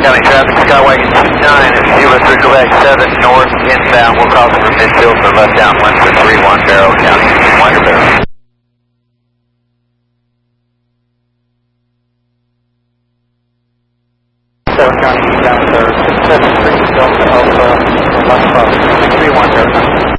County traffic, Skywagon 29, if you must circle back 7 north, inbound, we'll cross over midfield for left downwind for 31 Barrow County, Wonder Barrow. County, down there, 673, Delta Alpha, left crossing, 631 Barrow County.